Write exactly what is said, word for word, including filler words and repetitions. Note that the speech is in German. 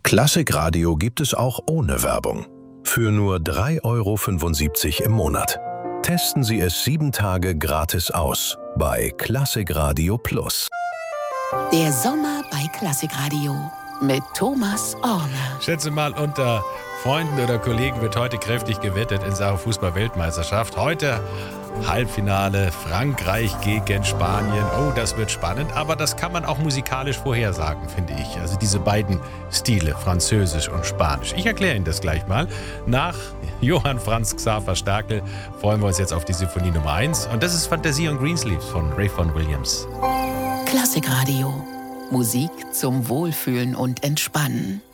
Klassikradio gibt es auch ohne Werbung. Für nur drei Euro fünfundsiebzig im Monat. Testen Sie es sieben Tage gratis aus bei Klassikradio Plus. Der Sommer bei Klassikradio mit Thomas Orne. Schätze mal, unter Freunden oder Kollegen wird heute kräftig gewettet in Sachen Fußball-Weltmeisterschaft. Heute Halbfinale Frankreich gegen Spanien. Oh, das wird spannend, aber das kann man auch musikalisch vorhersagen, finde ich. Also diese beiden Stile, Französisch und Spanisch. Ich erkläre Ihnen das gleich mal. Nach Johann Franz Xaver Starkel freuen wir uns jetzt auf die Symphonie Nummer eins. Und das ist Fantasie und Greensleeves von Ray Vaughan Williams. Klassikradio. Musik zum Wohlfühlen und Entspannen.